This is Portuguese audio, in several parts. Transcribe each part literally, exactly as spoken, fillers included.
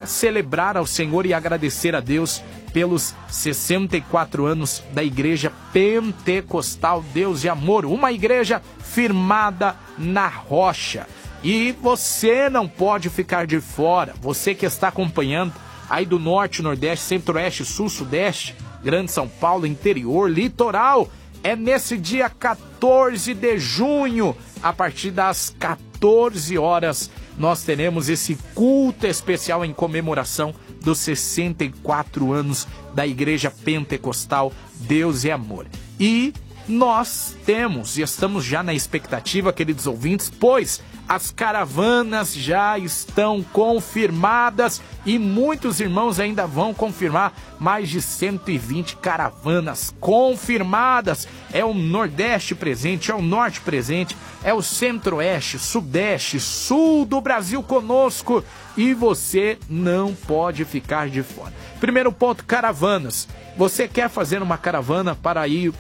celebrar ao Senhor e agradecer a Deus pelos sessenta e quatro anos da Igreja Pentecostal Deus e Amor, uma igreja firmada na rocha. E você não pode ficar de fora, você que está acompanhando aí do Norte, Nordeste, Centro-Oeste, Sul, Sudeste, Grande São Paulo, interior, litoral, é nesse dia quatorze de junho, a partir das quatorze horas, nós teremos esse culto especial em comemoração dos sessenta e quatro anos da Igreja Pentecostal Deus e Amor. E nós temos e estamos já na expectativa, queridos ouvintes, pois as caravanas já estão confirmadas e muitos irmãos ainda vão confirmar. Mais de cento e vinte caravanas confirmadas. É o Nordeste presente, é o Norte presente, é o Centro-Oeste, Sudeste, Sul do Brasil conosco. E você não pode ficar de fora. Primeiro ponto, caravanas. Você quer fazer uma caravana para ir,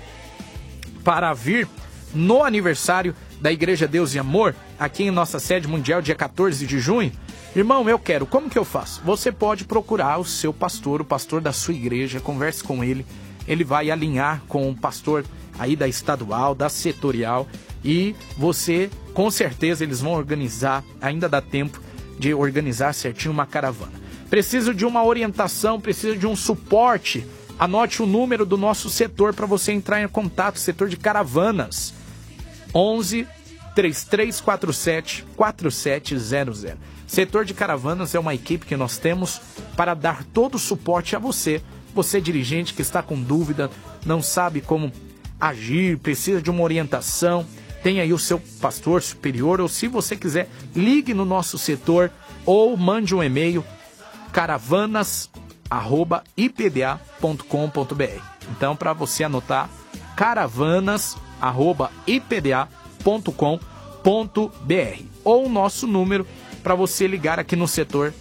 para vir no aniversário da Igreja Deus e Amor, aqui em nossa sede mundial, dia quatorze de junho? Irmão, eu quero. Como que eu faço? Você pode procurar o seu pastor, o pastor da sua igreja, converse com ele. Ele vai alinhar com o pastor aí da estadual, da setorial, e você, com certeza, eles vão organizar, ainda dá tempo de organizar certinho uma caravana. Preciso de uma orientação, preciso de um suporte. Anote o número do nosso setor para você entrar em contato, setor de caravanas. onze, três três quatro sete, quatro sete zero zero. Setor de caravanas é uma equipe que nós temos para dar todo o suporte a você. Você, dirigente, que está com dúvida, não sabe como agir, precisa de uma orientação, tem aí o seu pastor superior, ou se você quiser, ligue no nosso setor ou mande um e-mail, caravanas arroba i p d a ponto com ponto b r. Então, para você anotar, caravanas arroba i p d a ponto com ponto b r, ou o nosso número para você ligar aqui no setor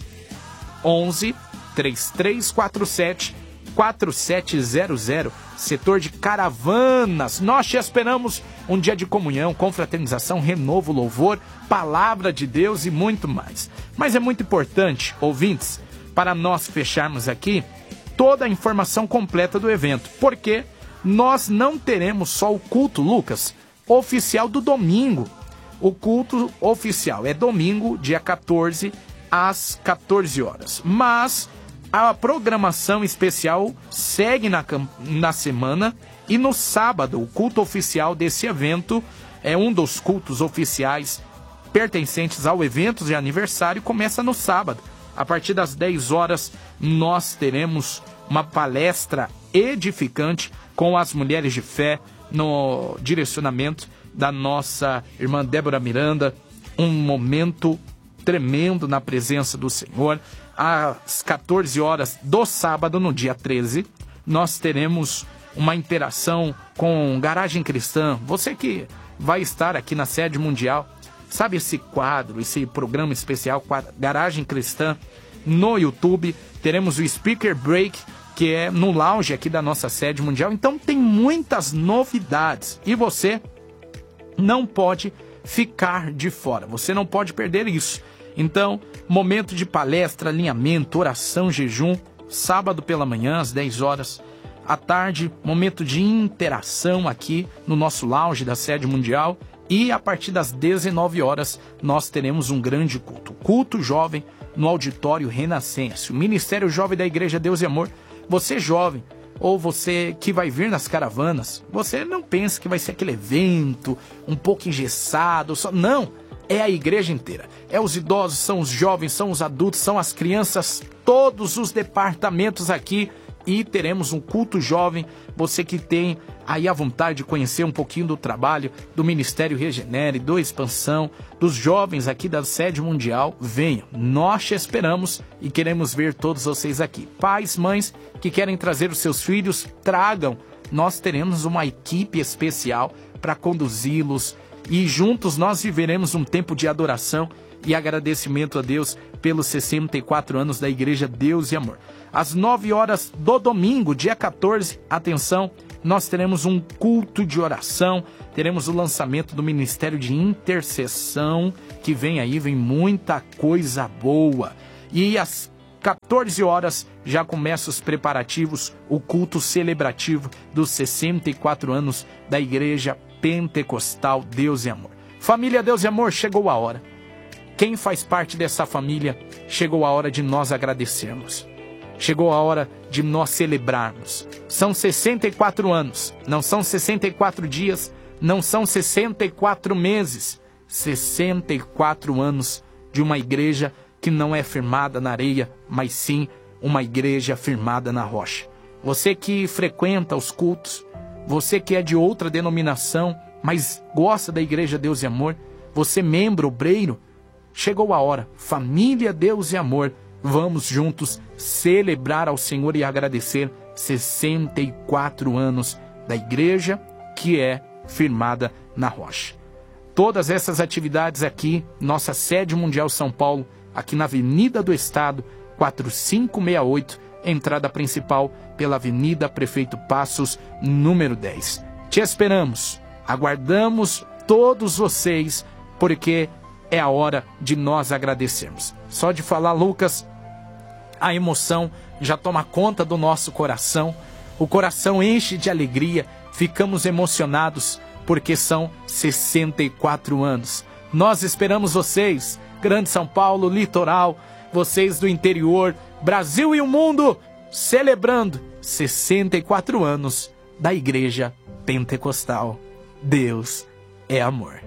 onze, três três quatro sete, quatro sete zero zero, setor de caravanas. Nós te esperamos um dia de comunhão, confraternização, renovo, louvor, palavra de Deus e muito mais. Mas é muito importante, ouvintes, para nós fecharmos aqui toda a informação completa do evento, porque nós não teremos só o culto, Lucas, oficial do domingo. O culto oficial é domingo, dia quatorze, às quatorze horas. Mas a programação especial segue na, na semana, e no sábado, o culto oficial desse evento, é um dos cultos oficiais pertencentes ao evento de aniversário, começa no sábado. A partir das dez horas, nós teremos uma palestra edificante com as mulheres de fé, no direcionamento da nossa irmã Débora Miranda. Um momento tremendo na presença do Senhor. Às quatorze horas do sábado, no dia treze, nós teremos uma interação com Garagem Cristã. Você que vai estar aqui na sede mundial, sabe esse quadro, esse programa especial, Garagem Cristã, no YouTube. Teremos o Speaker Break, que é no lounge aqui da nossa sede mundial. Então tem muitas novidades e você não pode ficar de fora, você não pode perder isso. Então, momento de palestra, alinhamento, oração, jejum, sábado pela manhã às dez horas, à tarde, momento de interação aqui no nosso lounge da sede mundial, e a partir das dezenove horas nós teremos um grande culto, culto jovem no auditório Renascença, o Ministério Jovem da Igreja Deus e Amor. Você jovem, ou você que vai vir nas caravanas, você não pensa que vai ser aquele evento um pouco engessado, só não, é a igreja inteira, é os idosos, são os jovens, são os adultos, são as crianças, todos os departamentos aqui, e teremos um culto jovem. Você que tem aí a vontade de conhecer um pouquinho do trabalho do Ministério Regenere, do Expansão, dos jovens aqui da sede mundial, venham, nós te esperamos e queremos ver todos vocês aqui. Pais, mães que querem trazer os seus filhos, tragam, nós teremos uma equipe especial para conduzi-los, e juntos nós viveremos um tempo de adoração e agradecimento a Deus pelos sessenta e quatro anos da Igreja Deus e Amor. Às nove horas do domingo, dia quatorze, atenção, nós teremos um culto de oração, teremos o lançamento do Ministério de Intercessão, que vem aí, vem muita coisa boa. E às quatorze horas, já começa os preparativos, o culto celebrativo dos sessenta e quatro anos da Igreja Pentecostal Deus e Amor. Família Deus e Amor, chegou a hora. Quem faz parte dessa família, chegou a hora de nós agradecermos. Chegou a hora de nós celebrarmos. São sessenta e quatro anos, não são sessenta e quatro dias, não são sessenta e quatro meses, sessenta e quatro anos de uma igreja que não é firmada na areia, mas sim uma igreja firmada na rocha. Você que frequenta os cultos, você que é de outra denominação, mas gosta da Igreja Deus e Amor, você membro, obreiro, chegou a hora. Família Deus e Amor, vamos juntos celebrar ao Senhor e agradecer sessenta e quatro anos da igreja que é firmada na rocha. Todas essas atividades aqui, nossa sede mundial São Paulo, aqui na Avenida do Estado, quatro cinco seis oito, entrada principal pela Avenida Prefeito Passos, número dez. Te esperamos, aguardamos todos vocês, porque é a hora de nós agradecermos. Só de falar, Lucas, a emoção já toma conta do nosso coração, o coração enche de alegria, ficamos emocionados, porque são sessenta e quatro anos. Nós esperamos vocês, Grande São Paulo, Litoral, vocês do interior, Brasil e o mundo, celebrando sessenta e quatro anos da Igreja Pentecostal. Deus é amor.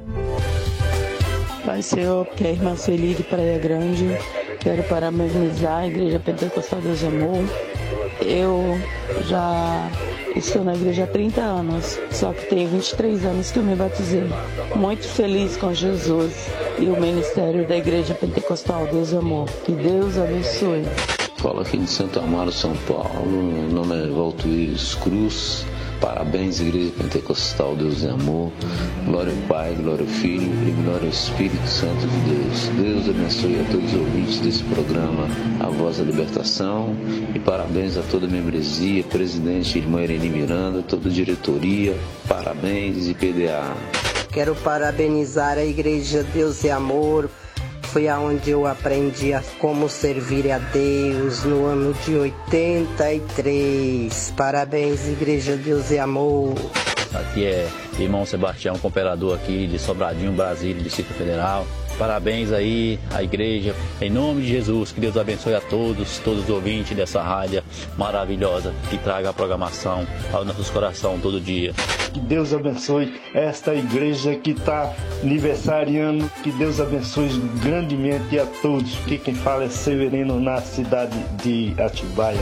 Pai Senhor, que é a irmã Sueli de Praia Grande, quero parabenizar a Igreja Pentecostal Deus e Amor. Eu já estou na igreja há trinta anos, só que tenho vinte e três anos que eu me batizei. Muito feliz com Jesus e o ministério da Igreja Pentecostal Deus e Amor. Que Deus abençoe. Fala aqui de Santo Amaro, São Paulo. Meu nome é Valtuíris Cruz. Parabéns, Igreja Pentecostal Deus e Amor. Glória ao Pai, glória ao Filho e glória ao Espírito Santo de Deus. Deus abençoe a todos os ouvintes desse programa, A Voz da Libertação. E parabéns a toda a membresia, presidente irmã Irene Miranda, toda a diretoria. Parabéns e P D A. Quero parabenizar a Igreja Deus e Amor. Foi aonde eu aprendi a como servir a Deus no ano de oitenta e três. Parabéns, Igreja Deus e Amor. Aqui é irmão Sebastião, cooperador aqui de Sobradinho, Brasília, Distrito Federal. Parabéns aí à igreja, em nome de Jesus, que Deus abençoe a todos, todos os ouvintes dessa rádio maravilhosa, que traga a programação aos nossos corações todo dia. Que Deus abençoe esta igreja que está aniversariando, que Deus abençoe grandemente a todos. Aqui quem fala é Severino, na cidade de Atibaia.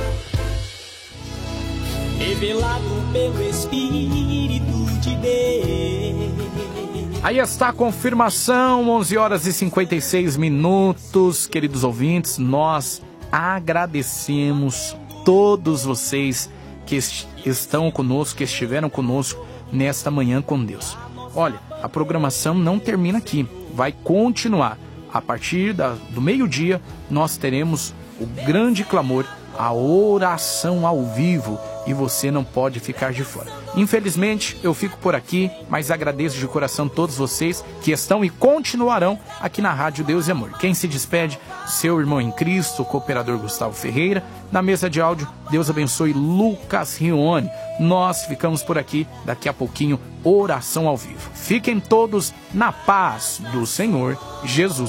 Revelado pelo Espírito de Deus. Aí está a confirmação, onze horas e cinquenta e seis minutos, queridos ouvintes, nós agradecemos todos vocês que est- estão conosco, que estiveram conosco nesta manhã com Deus. Olha, a programação não termina aqui, vai continuar. A partir da, do meio-dia, nós teremos o grande clamor, a oração ao vivo, e você não pode ficar de fora. Infelizmente, eu fico por aqui, mas agradeço de coração todos vocês que estão e continuarão aqui na Rádio Deus e Amor. Quem se despede, seu irmão em Cristo, o cooperador Gustavo Ferreira. Na mesa de áudio, Deus abençoe Lucas Rione. Nós ficamos por aqui, daqui a pouquinho, oração ao vivo. Fiquem todos na paz do Senhor Jesus.